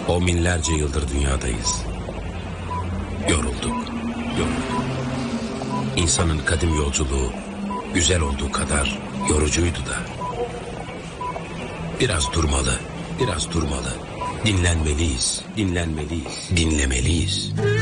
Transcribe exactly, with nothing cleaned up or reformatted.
On binlerce yıldır dünyadayız. Yorulduk, yorulduk. İnsanın kadim yolculuğu güzel olduğu kadar yorucuydu da. Biraz durmalı, biraz durmalı. Dinlenmeliyiz, dinlenmeliyiz, dinlemeliyiz.